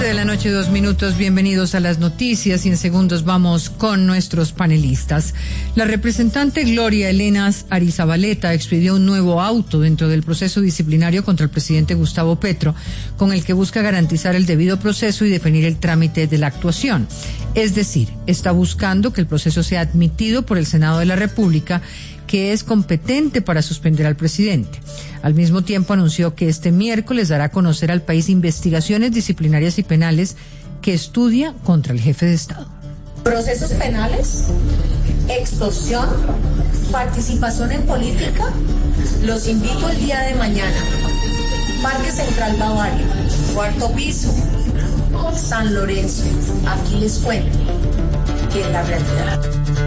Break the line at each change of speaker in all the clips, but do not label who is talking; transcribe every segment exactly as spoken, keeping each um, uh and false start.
de la noche, dos minutos. Bienvenidos a las noticias y en segundos vamos con nuestros panelistas. La representante Gloria Elena Arizabaleta expidió un nuevo auto dentro del proceso disciplinario contra el presidente Gustavo Petro, con el que busca garantizar el debido proceso y definir el trámite de la actuación. Es decir, está buscando que el proceso sea admitido por el Senado de la República, que es competente para suspender al presidente. Al mismo tiempo anunció que este miércoles dará a conocer al país investigaciones disciplinarias y penales que estudia contra el jefe de Estado.
Procesos penales, extorsión, participación en política. Los invito el día de mañana. Parque Central Bavaria, cuarto piso, San Lorenzo. Aquí les cuento que es la realidad.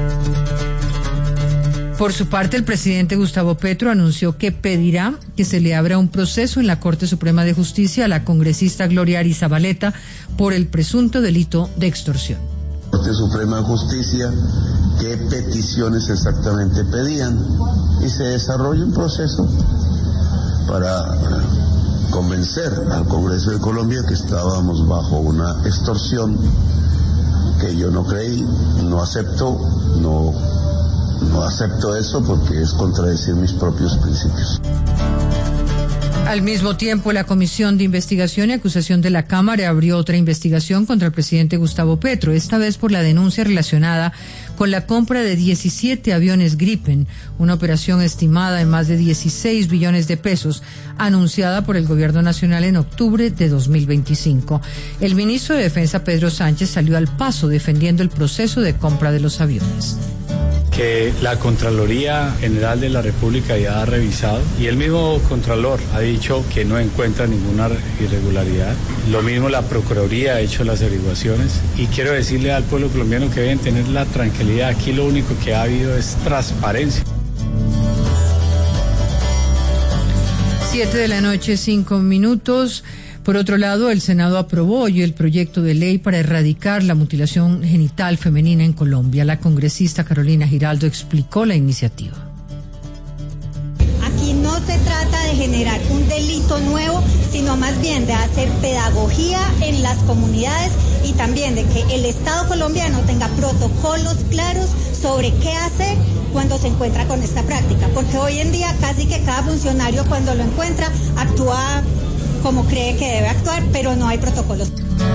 Por su parte, el presidente Gustavo Petro anunció que pedirá que se le abra un proceso en la Corte Suprema de Justicia a la congresista Gloria Arizabaleta por el presunto delito de extorsión.
Corte Suprema de Justicia, qué peticiones exactamente pedían, y se desarrolla un proceso para convencer al Congreso de Colombia que estábamos bajo una extorsión que yo no creí, no acepto, no... No acepto eso porque es contradecir mis propios principios.
Al mismo tiempo, la Comisión de Investigación y Acusación de la Cámara abrió otra investigación contra el presidente Gustavo Petro, esta vez por la denuncia relacionada con la compra de diecisiete aviones Gripen, una operación estimada en más de dieciséis billones de pesos, anunciada por el Gobierno Nacional en octubre de dos mil veinticinco. El ministro de Defensa, Pedro Sánchez, salió al paso defendiendo el proceso de compra de los aviones.
Que la Contraloría General de la República ya ha revisado y el mismo Contralor ha dicho que no encuentra ninguna irregularidad. Lo mismo la Procuraduría ha hecho las averiguaciones y quiero decirle al pueblo colombiano que deben tener la tranquilidad. Aquí lo único que ha habido es transparencia.
Siete de la noche, cinco minutos. Por otro lado, el Senado aprobó hoy el proyecto de ley para erradicar la mutilación genital femenina en Colombia. La congresista Carolina Giraldo explicó la iniciativa.
Aquí no se trata de generar un delito nuevo, sino más bien de hacer pedagogía en las comunidades y también de que el Estado colombiano tenga protocolos claros sobre qué hacer cuando se encuentra con esta práctica. Porque hoy en día casi que cada funcionario cuando lo encuentra actúa como cree que debe actuar, pero no hay protocolos.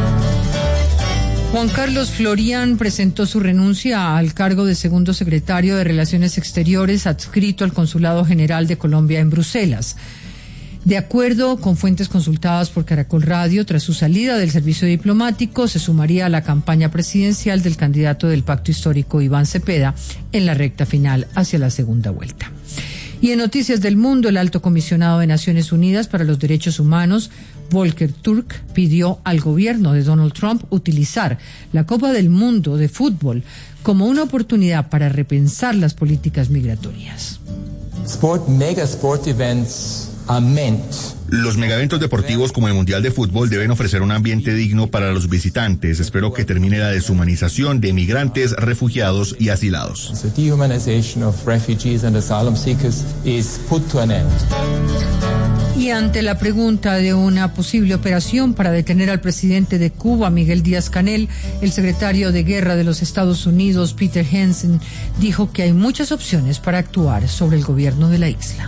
Juan Carlos Florian presentó su renuncia al cargo de segundo secretario de Relaciones Exteriores adscrito al Consulado General de Colombia en Bruselas. De acuerdo con fuentes consultadas por Caracol Radio, tras su salida del servicio diplomático, se sumaría a la campaña presidencial del candidato del Pacto Histórico, Iván Cepeda, en la recta final hacia la segunda vuelta. Y en Noticias del Mundo, el alto comisionado de Naciones Unidas para los Derechos Humanos, Volker Turk, pidió al gobierno de Donald Trump utilizar la Copa del Mundo de fútbol como una oportunidad para repensar las políticas migratorias.
Sport, mega sport events are meant.
Los megaeventos deportivos como el Mundial de Fútbol deben ofrecer un ambiente digno para los visitantes. Espero que termine la deshumanización de migrantes, refugiados y asilados.
The dehumanization of refugees and asylum seekers is put to an end.
Y ante la pregunta de una posible operación para detener al presidente de Cuba, Miguel Díaz-Canel, el secretario de Guerra de los Estados Unidos, Peter Hensen, dijo que hay muchas opciones para actuar sobre el gobierno de la isla.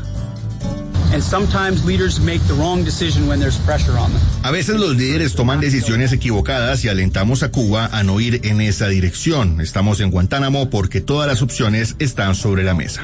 A veces los líderes toman decisiones equivocadas y alentamos a Cuba a no ir en esa dirección. Estamos en Guantánamo porque todas las opciones están sobre la mesa.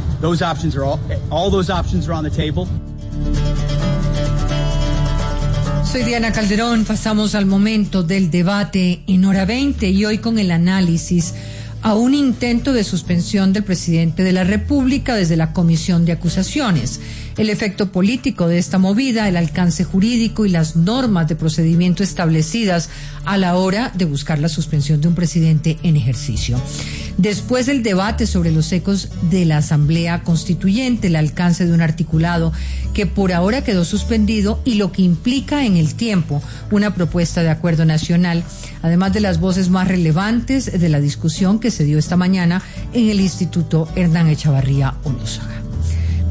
Soy Diana Calderón, pasamos al momento del debate en Hora veinte y hoy con el análisis a un intento de suspensión del presidente de la República desde la Comisión de Acusaciones. El efecto político de esta movida, el alcance jurídico y las normas de procedimiento establecidas a la hora de buscar la suspensión de un presidente en ejercicio. Después del debate sobre los ecos de la Asamblea Constituyente, el alcance de un articulado que por ahora quedó suspendido y lo que implica en el tiempo una propuesta de acuerdo nacional, además de las voces más relevantes de la discusión que se dio esta mañana en el Instituto Hernán Echavarría Olózaga.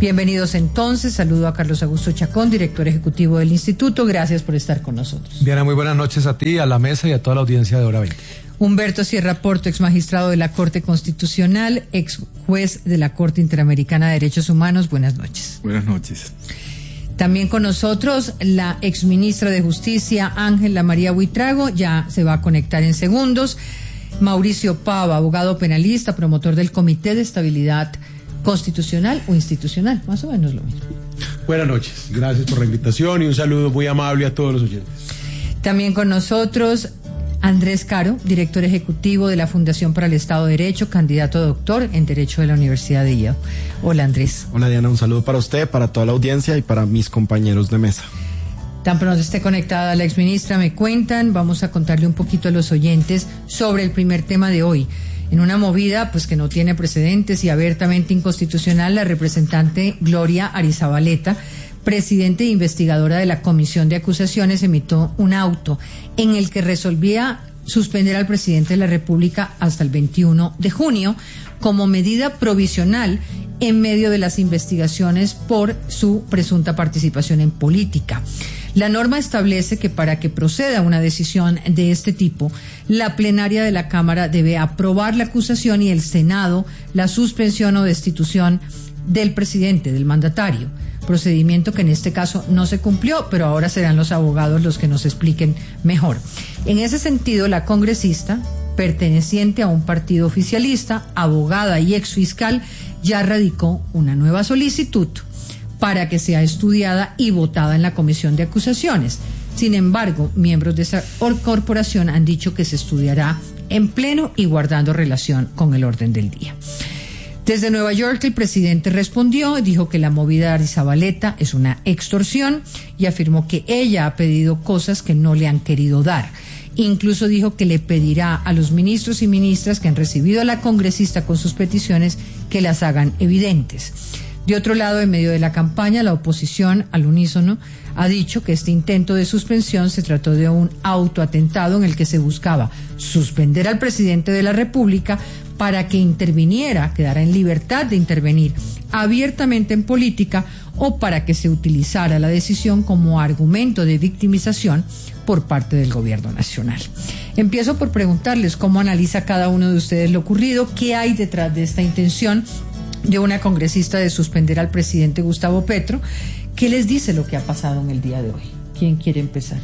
Bienvenidos entonces, saludo a Carlos Augusto Chacón, director ejecutivo del Instituto, gracias por estar con nosotros.
Diana, muy buenas noches a ti, a la mesa y a toda la audiencia de Hora veinte.
Humberto Sierra Porto, ex magistrado de la Corte Constitucional, ex juez de la Corte Interamericana de Derechos Humanos, buenas noches.
Buenas noches.
También con nosotros la ex ministra de Justicia, Ángela María Buitrago, ya se va a conectar en segundos. Mauricio Pava, abogado penalista, promotor del Comité de Estabilidad Constitucional o Institucional, más o menos lo mismo.
Buenas noches, gracias por la invitación y un saludo muy amable a todos los oyentes.
También con nosotros Andrés Caro, director ejecutivo de la Fundación para el Estado de Derecho, candidato a doctor en Derecho de la Universidad de Yale. Hola, Andrés.
Hola, Diana, un saludo para usted, para toda la audiencia y para mis compañeros de mesa.
Tan pronto esté conectada la exministra, me cuentan, vamos a contarle un poquito a los oyentes sobre el primer tema de hoy. En una movida pues que no tiene precedentes y abiertamente inconstitucional, la representante Gloria Arizabaleta, presidente e investigadora de la Comisión de Acusaciones, emitió un auto en el que resolvía suspender al presidente de la República hasta el veintiuno de junio como medida provisional en medio de las investigaciones por su presunta participación en política. La norma establece que para que proceda una decisión de este tipo, la plenaria de la Cámara debe aprobar la acusación y el Senado la suspensión o destitución del presidente, del mandatario. Procedimiento que en este caso no se cumplió, pero ahora serán los abogados los que nos expliquen mejor. En ese sentido, la congresista, perteneciente a un partido oficialista, abogada y exfiscal, ya radicó una nueva solicitud para que sea estudiada y votada en la Comisión de Acusaciones. Sin embargo, miembros de esa corporación han dicho que se estudiará en pleno y guardando relación con el orden del día. Desde Nueva York, el presidente respondió, dijo que la movida de Arizabaleta es una extorsión y afirmó que ella ha pedido cosas que no le han querido dar. Incluso dijo que le pedirá a los ministros y ministras que han recibido a la congresista con sus peticiones que las hagan evidentes. De otro lado, en medio de la campaña, la oposición, al unísono, ha dicho que este intento de suspensión se trató de un autoatentado en el que se buscaba suspender al presidente de la República para que interviniera, quedara en libertad de intervenir abiertamente en política o para que se utilizara la decisión como argumento de victimización por parte del gobierno nacional. Empiezo por preguntarles cómo analiza cada uno de ustedes lo ocurrido, qué hay detrás de esta intención de una congresista de suspender al presidente Gustavo Petro. ¿Qué les dice lo que ha pasado en el día de hoy? ¿Quién quiere empezar?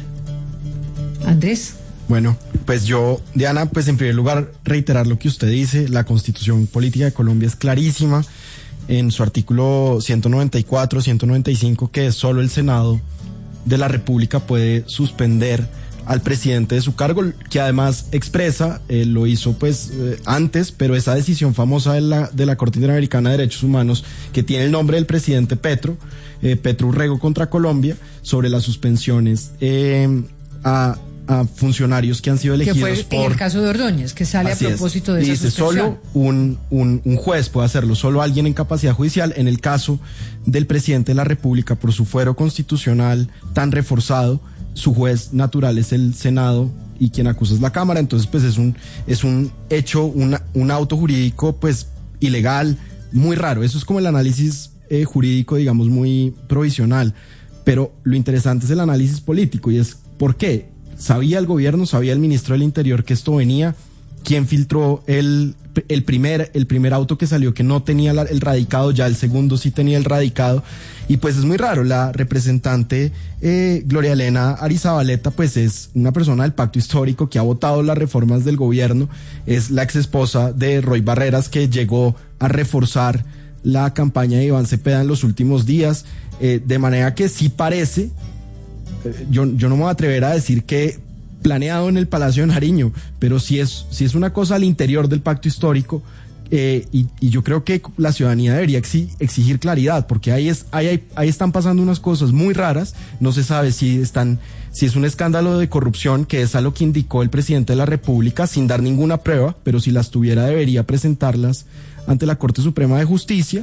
Andrés.
Bueno, pues yo, Diana, pues en primer lugar reiterar lo que usted dice, la Constitución Política de Colombia es clarísima en su artículo ciento noventa y cuatro, ciento noventa y cinco, que solo el Senado de la República puede suspender al presidente de su cargo, que además expresa, eh, lo hizo pues eh, antes, pero esa decisión famosa de la, de la Corte Interamericana de Derechos Humanos, que tiene el nombre del presidente Petro, eh, Petro Urrego contra Colombia, sobre las suspensiones eh, a, a funcionarios que han sido elegidos
que fue
por...
en el caso de Ordóñez, que sale Así a propósito es. de esa
Dice,
suspensión.
solo un, un, un juez puede hacerlo, solo alguien en capacidad judicial. En el caso del presidente de la República, por su fuero constitucional tan reforzado, su juez natural es el Senado y quien acusa es la Cámara. Entonces pues es un es un hecho, una, un auto jurídico pues ilegal, muy raro. Eso es como el análisis eh, jurídico, digamos, muy provisional, pero lo interesante es el análisis político, y es ¿por qué? ¿Sabía el gobierno, sabía el ministro del Interior que esto venía? ¿Quién filtró el, el, primer, el primer auto que salió que no tenía la, el radicado? Ya el segundo sí tenía el radicado. Y pues es muy raro, la representante eh, Gloria Elena Arizabaleta pues es una persona del pacto histórico que ha votado las reformas del gobierno, es la ex esposa de Roy Barreras, que llegó a reforzar la campaña de Iván Cepeda en los últimos días, eh, de manera que sí parece, eh, yo, yo no me voy a atrever a decir que planeado en el Palacio de Nariño, pero sí es, sí es una cosa al interior del pacto histórico, eh, y, y yo creo que la ciudadanía debería exi- exigir claridad, porque ahí, es, ahí, ahí, ahí están pasando unas cosas muy raras. No se sabe si están, si es un escándalo de corrupción, que es a lo que indicó el presidente de la República sin dar ninguna prueba, pero si las tuviera debería presentarlas ante la Corte Suprema de Justicia,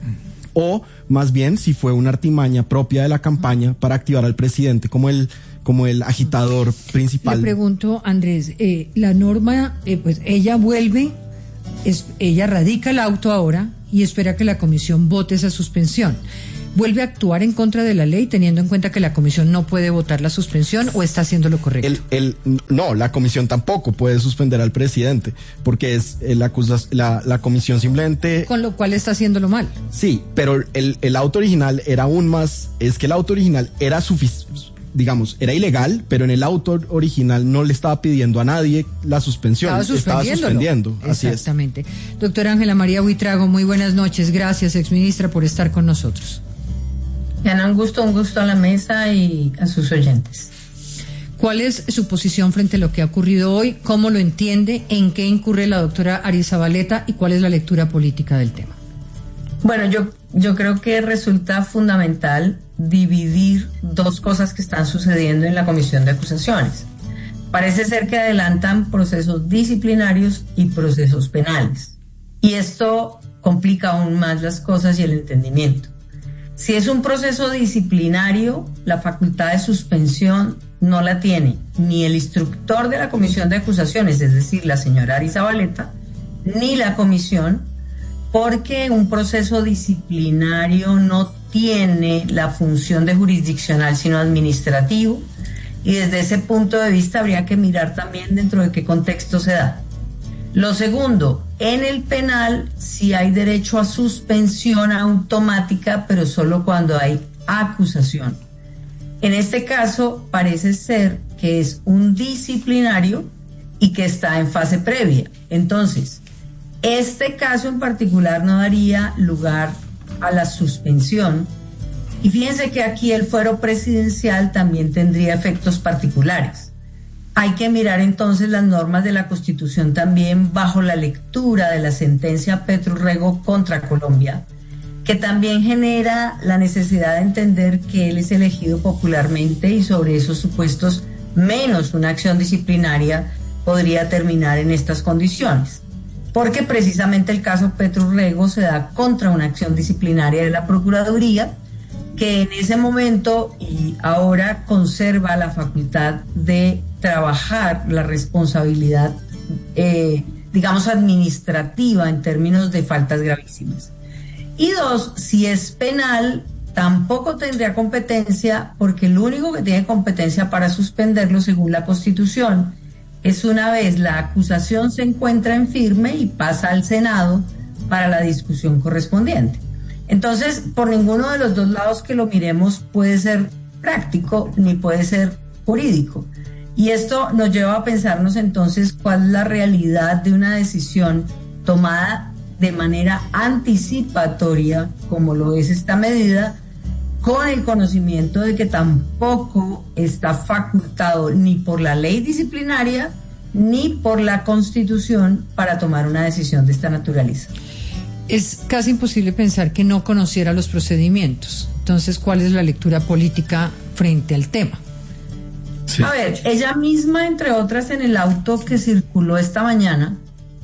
o más bien si fue una artimaña propia de la campaña para activar al presidente como el como el agitador principal.
Le pregunto, Andrés, eh, la norma, eh, pues ella vuelve, es, ella radica el auto ahora, y espera que la comisión vote esa suspensión. ¿Vuelve a actuar en contra de la ley teniendo en cuenta que la comisión no puede votar la suspensión o está haciendo lo correcto?
El, el, no, la comisión tampoco puede suspender al presidente porque es el acusas, la, la comisión simplemente...
Con lo cual está haciéndolo mal.
Sí, pero el, el auto original era aún más... Es que el auto original era suficiente, digamos, era ilegal, pero en el auto original no le estaba pidiendo a nadie la suspensión.
Estaba,
estaba suspendiendo. Así
Exactamente. Es. Doctora Ángela María Buitrago, muy buenas noches. Gracias, exministra, por estar con nosotros.
Diana, un gusto, un gusto a la mesa y a sus oyentes.
¿Cuál es su posición frente a lo que ha ocurrido hoy? ¿Cómo lo entiende? ¿En qué incurre la doctora Arrizabalaga? ¿Y cuál es la lectura política del tema?
Bueno, yo, yo creo que resulta fundamental dividir dos cosas que están sucediendo en la comisión de acusaciones. Parece ser que adelantan procesos disciplinarios y procesos penales. Y esto complica aún más las cosas y el entendimiento. Si es un proceso disciplinario, la facultad de suspensión no la tiene ni el instructor de la comisión de acusaciones, es decir, la señora Arrizabalaga, ni la comisión, porque un proceso disciplinario no tiene la función de jurisdiccional, sino administrativo, y desde ese punto de vista habría que mirar también dentro de qué contexto se da. Lo segundo, en el penal sí hay derecho a suspensión automática, pero solo cuando hay acusación. En este caso parece ser que es un disciplinario y que está en fase previa. Entonces, este caso en particular no daría lugar a la suspensión. Y fíjense que aquí el fuero presidencial también tendría efectos particulares. Hay que mirar entonces las normas de la Constitución también bajo la lectura de la sentencia Petro Rego contra Colombia, que también genera la necesidad de entender que él es elegido popularmente y sobre esos supuestos menos una acción disciplinaria podría terminar en estas condiciones. Porque precisamente el caso Petro Rego se da contra una acción disciplinaria de la Procuraduría, que en ese momento y ahora conserva la facultad de trabajar la responsabilidad, eh, digamos, administrativa en términos de faltas gravísimas. Y dos, si es penal, tampoco tendría competencia, porque el único que tiene competencia para suspenderlo, según la Constitución, es una vez la acusación se encuentra en firme y pasa al Senado para la discusión correspondiente. Entonces, por ninguno de los dos lados que lo miremos puede ser práctico ni puede ser jurídico. Y esto nos lleva a pensarnos entonces cuál es la realidad de una decisión tomada de manera anticipatoria, como lo es esta medida, con el conocimiento de que tampoco está facultado ni por la ley disciplinaria ni por la Constitución para tomar una decisión de esta naturaleza.
Es casi imposible pensar que no conociera los procedimientos. Entonces, ¿cuál es la lectura política frente al tema?
Sí. A ver, ella misma, entre otras, en el auto que circuló esta mañana,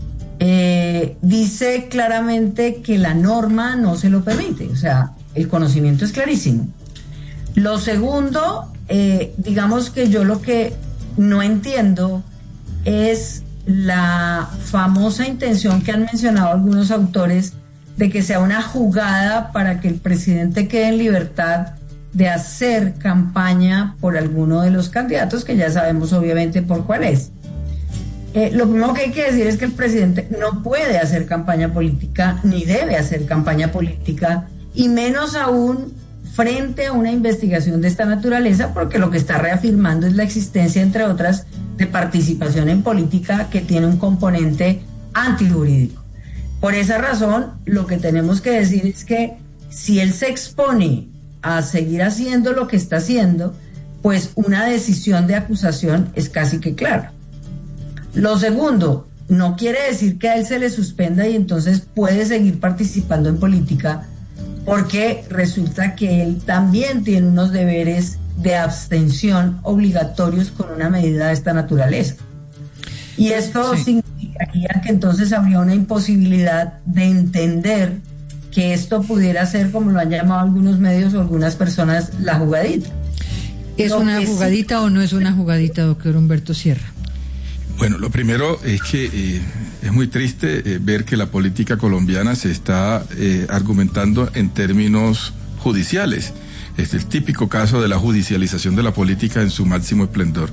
eh, dice claramente que la norma no se lo permite. O sea, el conocimiento es clarísimo. Lo segundo, eh, digamos que yo lo que no entiendo es la famosa intención que han mencionado algunos autores de que sea una jugada para que el presidente quede en libertad de hacer campaña por alguno de los candidatos, que ya sabemos obviamente por cuál es. Eh, lo primero que hay que decir es que el presidente no puede hacer campaña política, ni debe hacer campaña política, y menos aún frente a una investigación de esta naturaleza, porque lo que está reafirmando es la existencia, entre otras, de participación en política que tiene un componente antijurídico. Por esa razón, lo que tenemos que decir es que si él se expone a seguir haciendo lo que está haciendo, pues una decisión de acusación es casi que clara. Lo segundo, no quiere decir que a él se le suspenda y entonces puede seguir participando en política, porque resulta que él también tiene unos deberes de abstención obligatorios con una medida de esta naturaleza. Y esto sí significaría que entonces habría una imposibilidad de entender que esto pudiera ser, como lo han llamado algunos medios o algunas personas, la jugadita.
¿Es
Lo
una jugadita sí, o no es una jugadita, doctor Humberto Sierra?
Bueno, lo primero es que eh, es muy triste eh, ver que la política colombiana se está eh, argumentando en términos judiciales. Es el típico caso de la judicialización de la política en su máximo esplendor.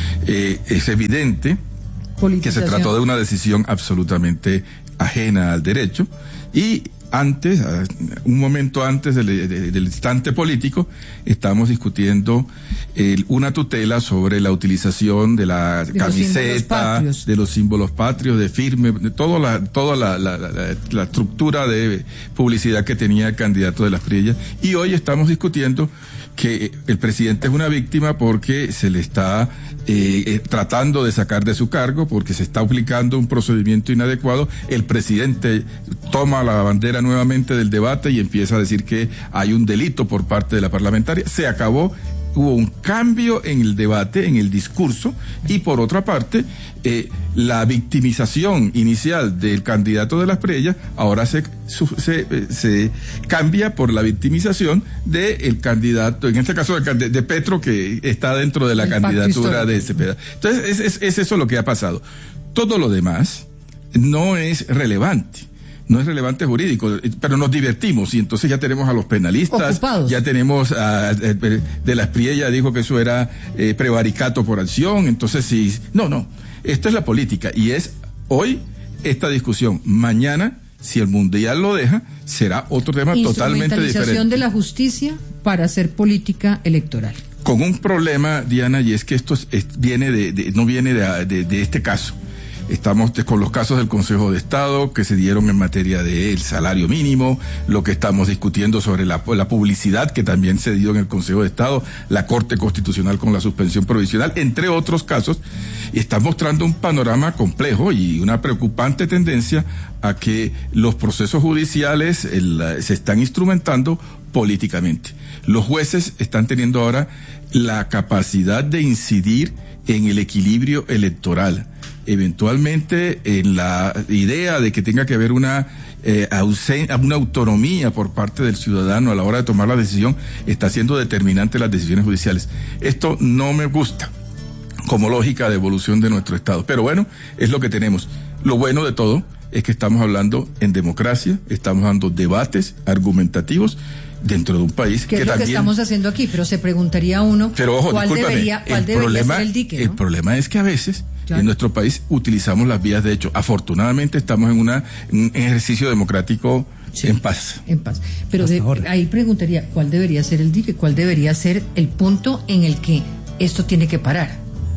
Eh, es evidente que se trató de una decisión absolutamente ajena al derecho y antes, un momento antes del, del, del instante político, estamos discutiendo el, una tutela sobre la utilización de la de camiseta, los de los símbolos patrios, de firme, de toda la, toda la, la, la, la estructura de publicidad que tenía el candidato de las Priellas. Y hoy estamos discutiendo que el presidente es una víctima porque se le está eh, eh, tratando de sacar de su cargo, porque se está aplicando un procedimiento inadecuado. El presidente toma la bandera nuevamente del debate y empieza a decir que hay un delito por parte de la parlamentaria. Se acabó. Hubo un cambio en el debate, en el discurso, y por otra parte, eh, la victimización inicial del candidato de las Priellas ahora se, se, se cambia por la victimización del candidato, en este caso de, de Petro, que está dentro de la el candidatura de Cepeda. Entonces, es, es, es eso lo que ha pasado. Todo lo demás no es relevante. No es relevante jurídico, pero nos divertimos y entonces ya tenemos a los penalistas, ocupados. Ya tenemos a, a, de las Priellas dijo que eso era eh, prevaricato por acción, entonces sí, no, no, esto es la política y es hoy esta discusión, mañana, si el mundial lo deja, será otro tema totalmente diferente.
Instrumentalización de la justicia para hacer política electoral.
Con un problema, Diana, y es que esto es, es, viene de, de, no viene de, de, de este caso. Estamos con los casos del Consejo de Estado que se dieron en materia del salario mínimo, lo que estamos discutiendo sobre la, la publicidad que también se dio en el Consejo de Estado, la Corte Constitucional con la suspensión provisional, entre otros casos, y está mostrando un panorama complejo y una preocupante tendencia a que los procesos judiciales el, se están instrumentando políticamente. Los jueces están teniendo ahora la capacidad de incidir en el equilibrio electoral, eventualmente en la idea de que tenga que haber una eh, ausen- una autonomía por parte del ciudadano a la hora de tomar la decisión, está siendo determinante las decisiones judiciales. Esto no me gusta como lógica de evolución de nuestro Estado, pero bueno, es lo que tenemos. Lo bueno de todo es que estamos hablando en democracia, estamos dando debates argumentativos dentro de un país
que,
que
es lo
también...
que estamos haciendo aquí, pero se preguntaría uno
pero, ojo,
cuál debería, cuál
el
debería
problema,
ser el dique, ¿no?
El problema es que a veces
claro.
en nuestro país utilizamos las vías de hecho. Afortunadamente estamos en, una, en un ejercicio democrático sí, en paz.
En paz. Pero de, ahí preguntaría cuál debería ser el dique, cuál debería ser el punto en el que esto tiene que parar.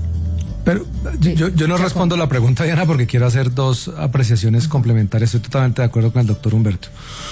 Pero yo, yo no respondo la pregunta, Diana, porque quiero hacer dos apreciaciones complementarias. Estoy totalmente de acuerdo con el doctor Humberto.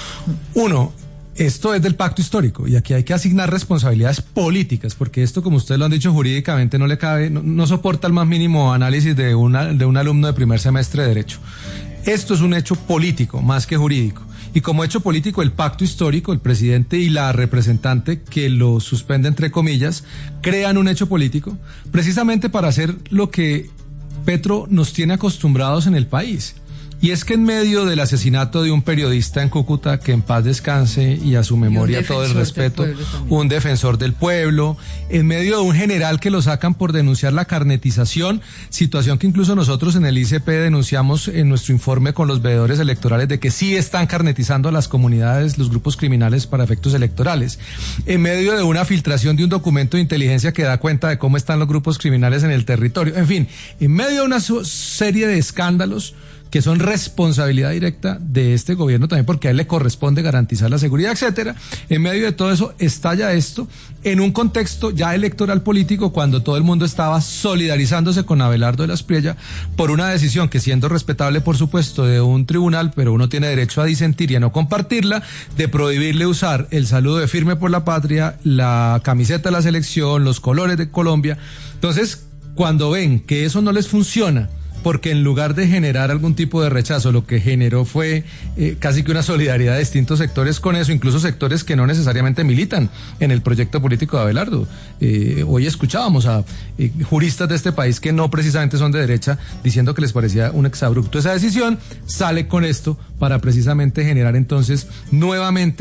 Uno, esto es del pacto histórico y aquí hay que asignar responsabilidades políticas, porque esto, como ustedes lo han dicho, jurídicamente no le cabe, no, no soporta el más mínimo análisis de, una, de un alumno de primer semestre de Derecho. Esto es un hecho político, más que jurídico. Y como hecho político, el pacto histórico, el presidente y la representante que lo suspende, entre comillas, crean un hecho político precisamente para hacer lo que Petro nos tiene acostumbrados en el país. Y es que en medio del asesinato de un periodista en Cúcuta, que en paz descanse y a su memoria todo el respeto, un defensor del pueblo, en medio de un general que lo sacan por denunciar la carnetización, situación que incluso nosotros en el I C P denunciamos en nuestro informe con los veedores electorales de que sí están carnetizando a las comunidades, los grupos criminales para efectos electorales, en medio de una filtración de un documento de inteligencia que da cuenta de cómo están los grupos criminales en el territorio, en fin, en medio de una serie de escándalos que son responsabilidad directa de este gobierno también, porque a él le corresponde garantizar la seguridad, etcétera. En medio de todo eso estalla esto en un contexto ya electoral político, cuando todo el mundo estaba solidarizándose con Abelardo de las Priellas por una decisión que, siendo respetable por supuesto de un tribunal, pero uno tiene derecho a disentir y a no compartirla, de prohibirle usar el saludo de Firme por la Patria, la camiseta de la selección, los colores de Colombia. Entonces, cuando ven que eso no les funciona, porque en lugar de generar algún tipo de rechazo, lo que generó fue eh, casi que una solidaridad de distintos sectores con eso, incluso sectores que no necesariamente militan en el proyecto político de Abelardo. Eh, hoy escuchábamos a eh, juristas de este país que no precisamente son de derecha, diciendo que les parecía un exabrupto esa decisión. Sale con esto para precisamente generar entonces nuevamente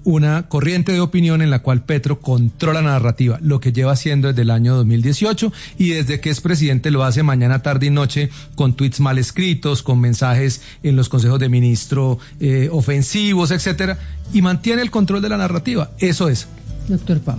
una corriente de opinión en la cual Petro controla la narrativa, lo que lleva haciendo desde el año dos mil dieciocho y desde que es presidente lo hace mañana, tarde y noche con tweets mal escritos, con mensajes en los consejos de ministro eh, ofensivos, etcétera, y mantiene el control de la narrativa. Eso es.
Doctor Pava.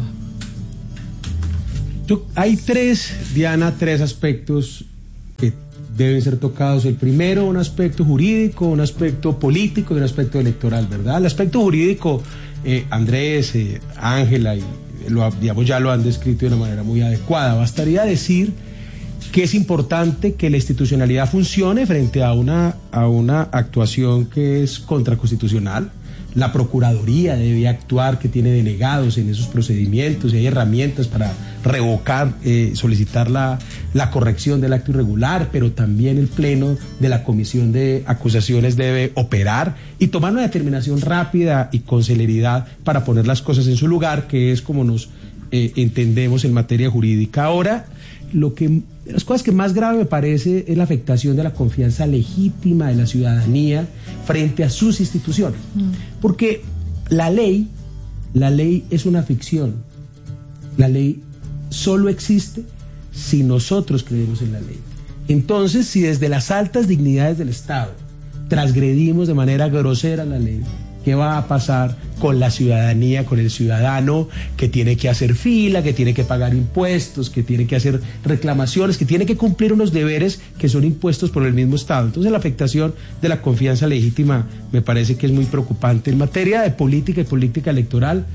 Yo, hay tres, Diana, tres aspectos que deben ser tocados. El primero, un aspecto jurídico, un aspecto político y un aspecto electoral, ¿verdad? El aspecto jurídico, eh, Andrés, eh, Ángela, y lo, digamos, ya lo han descrito de una manera muy adecuada. Bastaría decir que es importante que la institucionalidad funcione frente a una, a una actuación que es contraconstitucional. La Procuraduría debe actuar, que tiene delegados en esos procedimientos y hay herramientas para revocar, eh, solicitar la, la corrección del acto irregular, pero también el Pleno de la Comisión de Acusaciones debe operar y tomar una determinación rápida y con celeridad para poner las cosas en su lugar, que es como nos eh, entendemos en materia jurídica. Ahora, lo que, las cosas que más grave me parece es la afectación de la confianza legítima de la ciudadanía frente a sus instituciones. Mm. Porque la ley, la ley es una ficción. La ley solo existe si nosotros creemos en la ley. Entonces, si desde las altas dignidades del Estado transgredimos de manera grosera la ley, ¿qué va a pasar con la ciudadanía, con el ciudadano que tiene que hacer fila, que tiene que pagar impuestos, que tiene que hacer reclamaciones, que tiene que cumplir unos deberes que son impuestos por el mismo Estado? Entonces la afectación de la confianza legítima me parece que es muy preocupante. En materia de política y política electoral,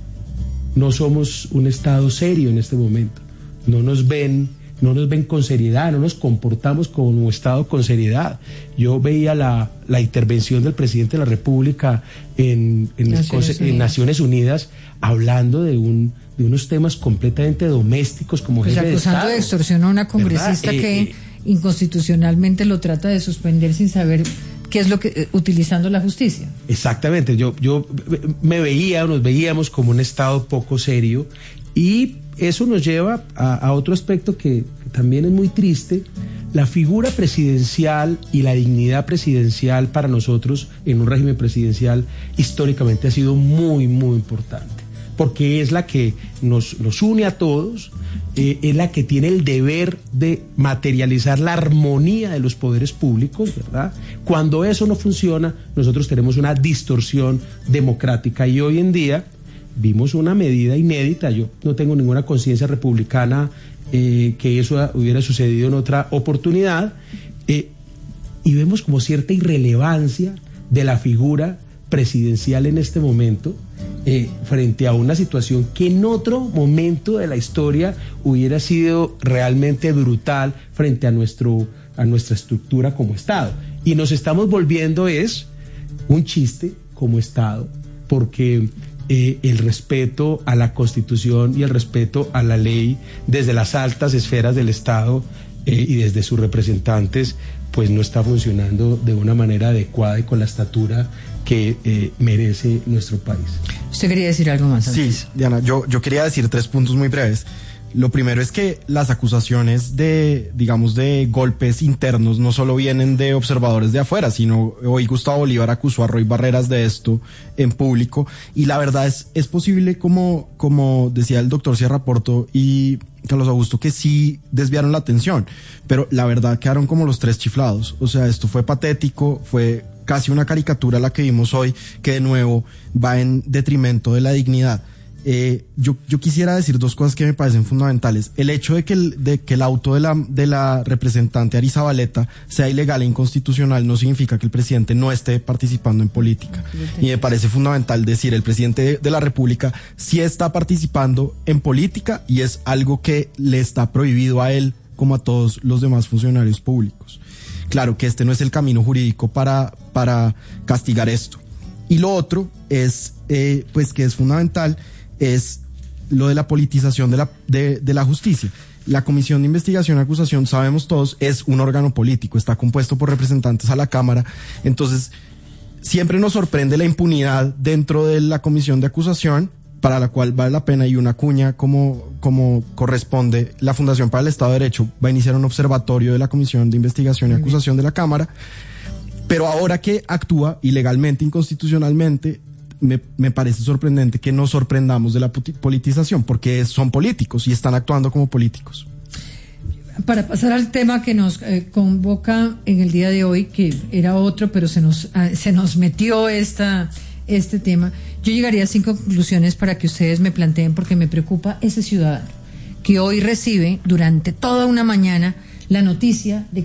no somos un Estado serio en este momento. No nos ven... no nos ven con seriedad, no nos comportamos como un Estado con seriedad. Yo veía la, la intervención del presidente de la República en, en, Naciones, en Naciones Unidas hablando de un de unos temas completamente domésticos como
pues
jefe de Estado.
Acusando de extorsión a una congresista eh, que eh, inconstitucionalmente lo trata de suspender sin saber qué es lo que, eh, utilizando la justicia.
Exactamente, yo, yo me veía, nos veíamos como un Estado poco serio y eso nos lleva a, a otro aspecto que, que también es muy triste. La figura presidencial y la dignidad presidencial para nosotros en un régimen presidencial históricamente ha sido muy, muy importante, porque es la que nos, nos une a todos, eh, es la que tiene el deber de materializar la armonía de los poderes públicos, ¿verdad? Cuando eso no funciona, nosotros tenemos una distorsión democrática y hoy en día vimos una medida inédita. Yo no tengo ninguna conciencia republicana eh, que eso hubiera sucedido en otra oportunidad, eh, y vemos como cierta irrelevancia de la figura presidencial en este momento eh, frente a una situación que en otro momento de la historia hubiera sido realmente brutal frente a, nuestro, a nuestra estructura como Estado. Y nos estamos volviendo es un chiste como Estado, porque Eh, el respeto a la Constitución y el respeto a la ley desde las altas esferas del Estado eh, y desde sus representantes pues no está funcionando de una manera adecuada y con la estatura que eh, merece nuestro país.
¿Usted quería decir algo más antes?
Sí, Diana, yo, yo quería decir tres puntos muy breves. Lo primero es que las acusaciones de, digamos, de golpes internos no solo vienen de observadores de afuera, sino hoy Gustavo Bolívar acusó a Roy Barreras de esto en público, y la verdad es, es posible, como, como decía el doctor Sierra Porto y Carlos Augusto, que sí desviaron la atención, pero la verdad quedaron como los tres chiflados. O sea, esto fue patético, fue casi una caricatura la que vimos hoy, que de nuevo va en detrimento de la dignidad. Eh, yo, yo quisiera decir dos cosas que me parecen fundamentales. El hecho de que el, de que el auto de la, de la representante Ari Zabaleta sea ilegal e inconstitucional no significa que el presidente no esté participando en política. Y me parece fundamental decir, el presidente de, de la República sí está participando en política y es algo que le está prohibido a él como a todos los demás funcionarios públicos. Claro que este no es el camino jurídico para, para castigar esto. Y lo otro es, eh, pues que es fundamental, es lo de la politización de la, de, de la justicia. La Comisión de Investigación y Acusación, sabemos todos, es un órgano político, está compuesto por representantes a la Cámara, entonces siempre nos sorprende la impunidad dentro de la Comisión de Acusación, para la cual vale la pena, y una cuña como, como corresponde. La Fundación para el Estado de Derecho va a iniciar un observatorio de la Comisión de Investigación y Acusación de la Cámara, pero ahora que actúa ilegalmente, inconstitucionalmente, me, me parece sorprendente que nos sorprendamos de la politización, porque son políticos y están actuando como políticos.
Para pasar al tema que nos eh, convoca en el día de hoy, que era otro, pero se nos, eh, se nos metió esta, este tema, yo llegaría a cinco conclusiones para que ustedes me planteen, porque me preocupa ese ciudadano que hoy recibe durante toda una mañana la noticia de